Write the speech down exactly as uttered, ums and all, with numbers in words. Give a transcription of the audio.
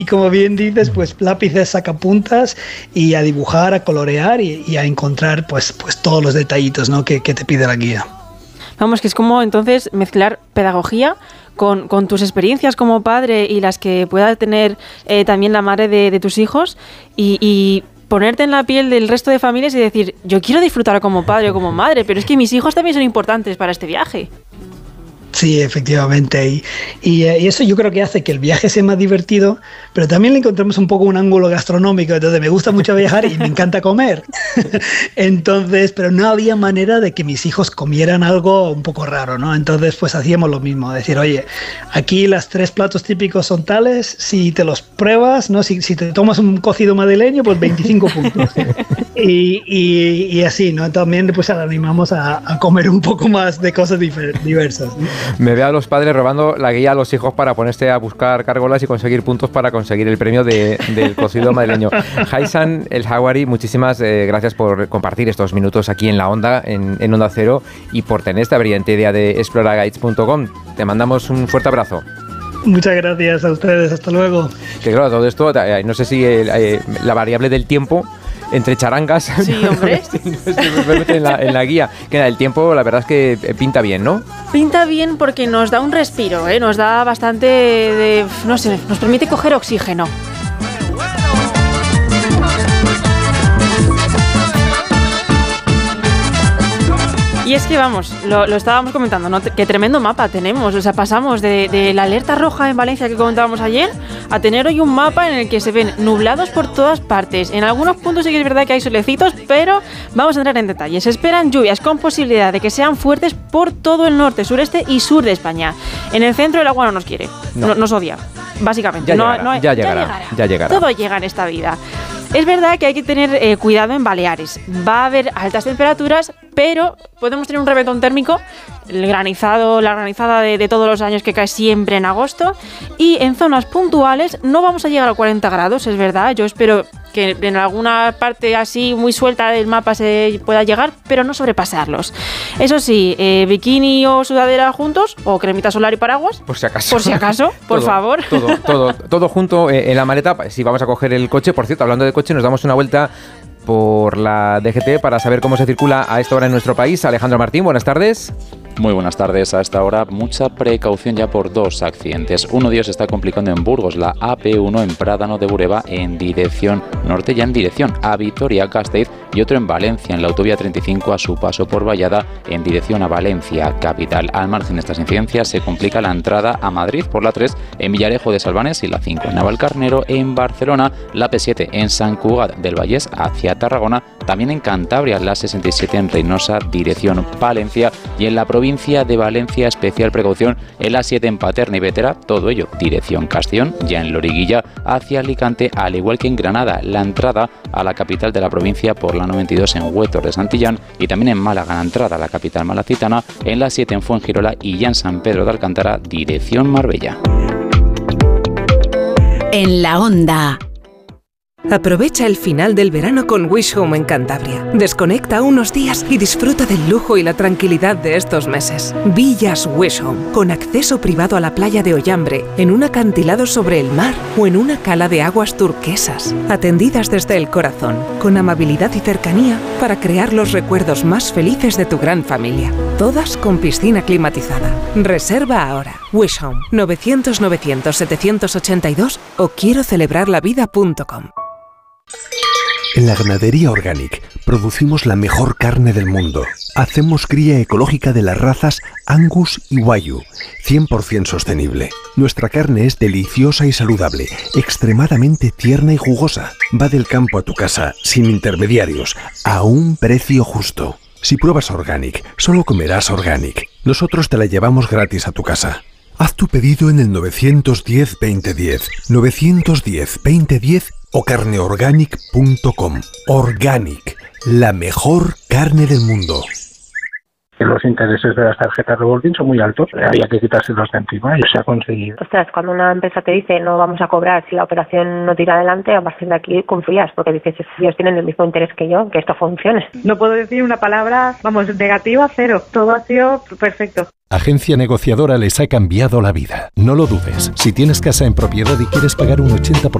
Y como bien dices, pues lápices sacapuntas y a dibujar, a colorear y, y a encontrar pues, pues todos los detallitos, ¿no? que, que te pide la guía. Vamos, que es como entonces mezclar pedagogía con, con tus experiencias como padre y las que pueda tener eh, también la madre de, de tus hijos y, y ponerte en la piel del resto de familias y decir, yo quiero disfrutar como padre o como madre, pero es que mis hijos también son importantes para este viaje. Sí, efectivamente. Y, y, y eso yo creo que hace que el viaje sea más divertido, pero también le encontramos un poco un ángulo gastronómico. Entonces me gusta mucho viajar y me encanta comer. Entonces, pero no había manera de que mis hijos comieran algo un poco raro, ¿no? Entonces, pues hacíamos lo mismo. Decir, oye, aquí los tres platos típicos son tales, si te los pruebas, ¿no? Si, si te tomas un cocido madrileño, pues veinticinco puntos. Y, y, y así, ¿no? También pues animamos a, a comer un poco más de cosas difer- diversas, ¿no? Me veo a los padres robando la guía a los hijos para ponerse a buscar cárgolas y conseguir puntos para conseguir el premio de, del cocido madrileño. Haisan El Hawari, muchísimas eh, gracias por compartir estos minutos aquí en la Onda, en, en Onda Cero, y por tener esta brillante idea de explora guides punto com. Te mandamos un fuerte abrazo. Muchas gracias a ustedes, hasta luego. Que claro, todo esto, eh, no sé si eh, eh, la variable del tiempo entre charangas, sí, hombre, en la, en la guía, que el tiempo la verdad es que pinta bien, ¿no? Pinta bien porque nos da un respiro, ¿eh? Nos da bastante de, no sé, nos permite coger oxígeno. Y es que vamos, lo, lo estábamos comentando, ¿no? Qué tremendo mapa tenemos. O sea, pasamos de, de la alerta roja en Valencia que comentábamos ayer a tener hoy un mapa en el que se ven nublados por todas partes. En algunos puntos sí que es verdad que hay solecitos, pero vamos a entrar en detalles. Se esperan lluvias con posibilidad de que sean fuertes por todo el norte, sureste y sur de España. En el centro el agua no nos quiere, no. no, nos odia, básicamente. Ya, no, llegará, no hay, ya, llegará, ya llegará, ya llegará. Todo llega en esta vida. Es verdad que hay que tener eh, cuidado en Baleares. Va a haber altas temperaturas, pero podemos tener un reventón térmico, el granizado, la granizada de, de todos los años que cae siempre en agosto. Y en zonas puntuales no vamos a llegar a cuarenta grados, es verdad. Yo espero que en alguna parte así muy suelta del mapa se pueda llegar, pero no sobrepasarlos. Eso sí, eh, bikini o sudadera juntos, o cremita solar y paraguas. Por si acaso. Por si acaso, por todo, favor. Todo, todo, todo junto eh, en la maleta. Si vamos a coger el coche, por cierto, hablando de coche, nos damos una vuelta por la D G T para saber cómo se circula a esta hora en nuestro país. Alejandro Martín, buenas tardes. Muy buenas tardes. A esta hora mucha precaución ya por dos accidentes. Uno de ellos se está complicando en Burgos, la A P uno en Prádano de Bureba en dirección norte, ya en dirección a Vitoria-Gasteiz, y otro en Valencia, en la autovía treinta y cinco a su paso por Vallada en dirección a Valencia capital. Al margen de estas incidencias se complica la entrada a Madrid por la tres en Villarejo de Salvanes y la cinco en Navalcarnero en Barcelona, la P siete en Sant Cugat del Vallès hacia Tarragona, también en Cantabria la sesenta y siete en Reynosa dirección Palencia, y en la provincia de Valencia especial precaución en la siete en Paterna y Bétera, todo ello dirección Castellón, ya en Loriguilla hacia Alicante, al igual que en Granada la entrada a la capital de la provincia por la noventa y dos en Huétor de Santillán, y también en Málaga la entrada a la capital malacitana, en la siete en Fuengirola y ya en San Pedro de Alcántara dirección Marbella. En la Onda. Aprovecha el final del verano con Wish Home en Cantabria. Desconecta unos días y disfruta del lujo y la tranquilidad de estos meses. Villas Wish Home, con acceso privado a la playa de Ollambre, en un acantilado sobre el mar o en una cala de aguas turquesas. Atendidas desde el corazón, con amabilidad y cercanía para crear los recuerdos más felices de tu gran familia. Todas con piscina climatizada. Reserva ahora. Wish Home, novecientos novecientos setecientos ochenta y dos o quiero celebrar la vida punto com. En la Ganadería Organic producimos la mejor carne del mundo. Hacemos cría ecológica de las razas Angus y Wagyu, cien por ciento sostenible. Nuestra carne es deliciosa y saludable, extremadamente tierna y jugosa. Va del campo a tu casa, sin intermediarios, a un precio justo. Si pruebas Organic, solo comerás Organic. Nosotros te la llevamos gratis a tu casa. Haz tu pedido en el nueve uno cero, veinte diez, nueve uno cero, veinte diez o carne organic punto com. Organic, la mejor carne del mundo. que los intereses de las tarjetas revolving son muy altos, había que quitárselos de encima y se ha conseguido. Ostras, cuando una empresa te dice no vamos a cobrar si la operación no tira adelante, a partir de aquí confías, porque dices, ellos tienen el mismo interés que yo, que esto funcione. No puedo decir una palabra, vamos, negativa, cero. Todo ha sido perfecto. Agencia Negociadora les ha cambiado la vida. No lo dudes. Si tienes casa en propiedad y quieres pagar un ochenta por ciento